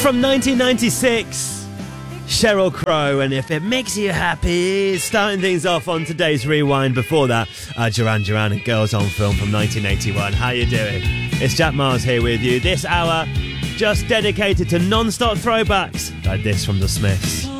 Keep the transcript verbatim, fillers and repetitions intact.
From nineteen ninety-six, Sheryl Crow, and If It Makes You Happy, starting things off on today's Rewind. Before that, uh, Duran Duran and Girls on Film from nineteen eighty-one. How you doing? It's Jack Miles here with you. This hour just dedicated to non-stop throwbacks like this from The Smiths.